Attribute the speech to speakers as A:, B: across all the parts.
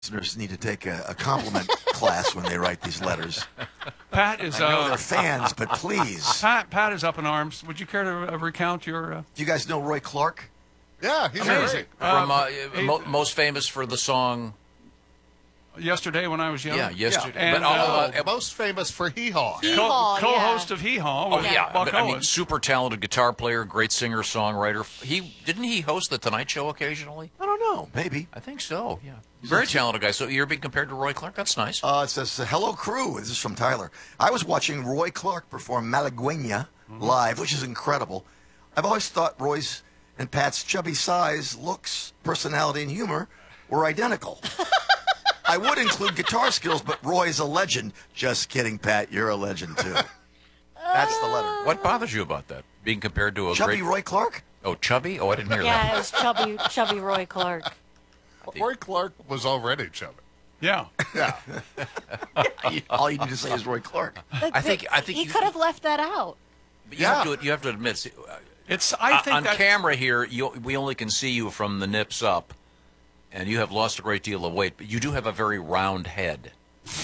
A: Listeners need to take a compliment class when they write these letters.
B: Pat is.
A: I know they're fans, but please.
B: Pat is up in arms. Would you care to recount your?
A: Do you guys know Roy Clark?
C: Yeah, he's
B: Amazing.
C: great.
D: From most famous for the song.
B: Yesterday when I was young.
D: Yeah, yesterday.
B: And,
C: Most famous for Hee Haw.
E: Hee Haw,
B: co-host of Hee Haw.
D: Oh yeah,
B: Buck
D: I mean,
B: Owens.
D: super talented guitar player, great singer songwriter. Didn't he host the Tonight Show occasionally?
A: I don't know. Maybe.
D: I think so. Yeah, very talented guy. So you're being compared to Roy Clark. That's nice.
A: It says, hello, crew. This is from Tyler. I was watching Roy Clark perform Malagueña live, which is incredible. I've always thought Roy's and Pat's chubby size, looks, personality, and humor were identical. I would include guitar skills, but Roy's a legend. Just kidding, Pat. You're a legend, too. That's the letter.
D: What bothers you about that? Being compared to a
A: Chubby
D: great...
A: Roy Clark?
D: Oh, chubby? Oh, I didn't hear
E: Yeah,
D: that.
E: it was chubby Roy Clark.
C: Roy Clark was already chubby.
B: Yeah.
C: Yeah.
A: All you need to say is Roy Clark.
D: I think
E: He could have left that out.
D: You have to admit, see,
B: I think
D: on
B: that,
D: camera here, we only can see you from the nips up, and you have lost a great deal of weight, but you do have a very round head.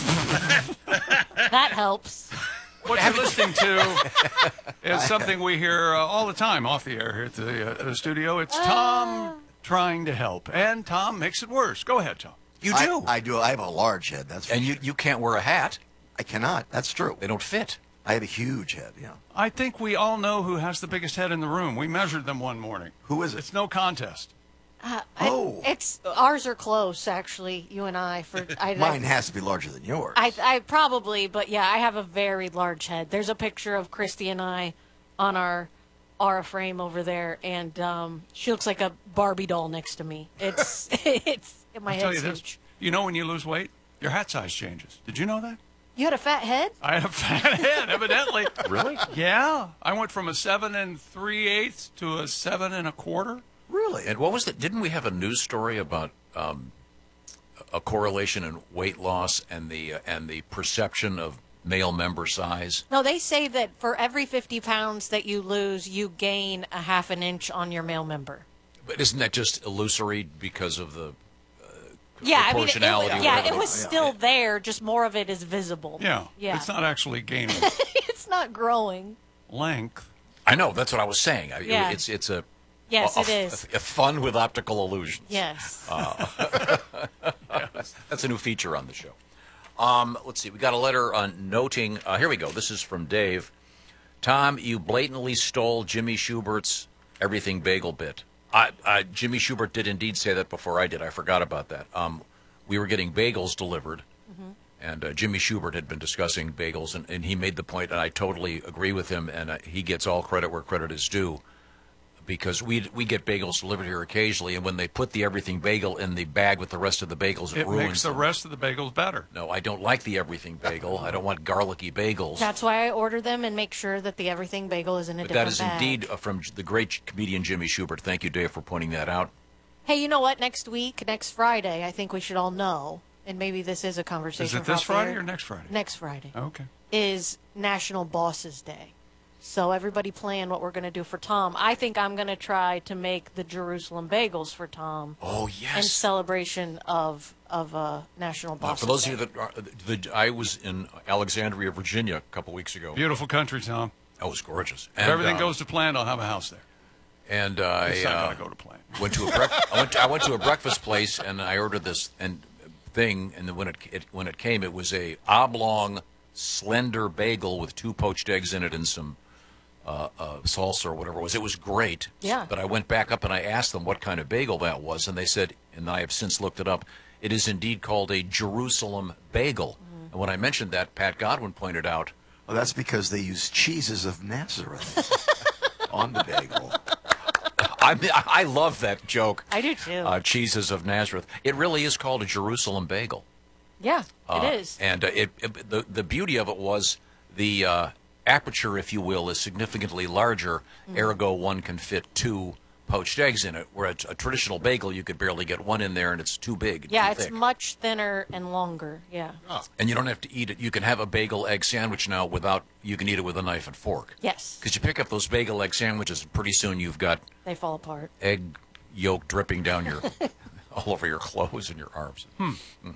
E: That helps.
B: what you're listening to is something we hear all the time off the air here at the studio. It's Tom trying to help, and Tom makes it worse. Go ahead, Tom.
D: You do.
A: I do. I have a large head. That's
D: And you can't wear a hat.
A: I cannot. That's true.
D: They don't fit.
A: I have a huge head, yeah.
B: I think we all know who has the biggest head in the room. We measured them one morning.
A: Who is it?
B: It's no contest.
E: It's ours are close, actually. You and I.
A: Mine has to be larger than yours.
E: I probably, but yeah, I have a very large head. There's a picture of Christy and I on our Aura frame over there, and she looks like a Barbie doll next to me. It's my
B: I'll tell
E: head's
B: you this.
E: huge.
B: You know when you lose weight, your hat size changes. Did you know that?
E: You had a fat head?
B: I had a fat head, evidently.
D: Really?
B: Yeah. I went from a 7 3/8 to a 7 1/4.
A: Really?
D: And what was that? Didn't we have a news story about a correlation in weight loss and the perception of male member size?
E: No, they say that for every 50 pounds that you lose, you gain a half an inch on your male member.
D: But isn't that just illusory because of the
E: Yeah, I mean,
D: proportionality? or
E: yeah,
D: whatever
E: it was
D: is?
E: still there, just more of it is visible.
B: Yeah.
E: Yeah.
B: It's not actually gaining
E: It's not growing.
B: length.
D: I know. That's what I was saying.
E: Yeah.
D: It's a
E: Yes, it is.
D: a fun with optical illusions.
E: Yes.
D: That's a new feature on the show. Let's see. We got a letter noting. Here we go. This is from Dave. Tom, you blatantly stole Jimmy Schubert's Everything Bagel bit. Jimmy Schubert did indeed say that before I did. I forgot about that. We were getting bagels delivered, and Jimmy Schubert had been discussing bagels, and he made the point, and I totally agree with him, and he gets all credit where credit is due. Because we get bagels delivered here occasionally, and when they put the Everything Bagel in the bag with the rest of the bagels, it ruins
B: makes the
D: them.
B: rest of the bagels better.
D: No, I don't like the Everything Bagel. I don't want garlicky bagels.
E: That's why I order them and make sure that the Everything Bagel is in a
D: But
E: different
D: that is
E: bag.
D: indeed from the great comedian Jimmy Schubert. Thank you, Dave, for pointing that out.
E: Hey, you know what? Next Friday, I think we should all know, and maybe this is a conversation.
B: Is it
E: for
B: this
E: out
B: Friday
E: there.
B: or next Friday?
E: Next Friday.
B: Okay.
E: Is National Bosses Day. So everybody plan what we're going to do for Tom. I think I'm going to try to make the Jerusalem bagels for Tom.
D: Oh,
E: In
D: yes.
E: celebration of National Bosses
D: For those
E: Day.
D: of you that I was in Alexandria, Virginia, a couple weeks ago.
B: Beautiful country, Tom.
D: That was gorgeous.
B: If everything goes to plan, I'll have a house there.
D: And
B: It's not going to go to plan.
D: went to I went to a breakfast place, and I ordered this thing, and then when it came, it was a oblong, slender bagel with 2 poached eggs in it and some salsa or whatever it was. It was great.
E: Yeah.
D: But I went back up and I asked them what kind of bagel that was, and they said, and I have since looked it up, it is indeed called a Jerusalem bagel. And when I mentioned that, Pat Godwin pointed out,
A: Well, that's because they use cheeses of Nazareth on the bagel.
D: I love that joke.
E: I do too.
D: Cheeses of Nazareth. It really is called a Jerusalem bagel.
E: yeah, it is.
D: And the beauty of it was the aperture, if you will, is significantly larger. Ergo, one can fit 2 poached eggs in it. Where a traditional bagel, you could barely get 1 in there, and it's too big.
E: Yeah,
D: too
E: it's
D: thick.
E: much thinner and longer. Yeah.
D: And you don't have to eat it. You can have a bagel egg sandwich now you can eat it with a knife and fork.
E: Yes.
D: Because you pick up those bagel egg sandwiches, and pretty soon you've got
E: They fall apart.
D: egg yolk dripping down your all over your clothes and your arms.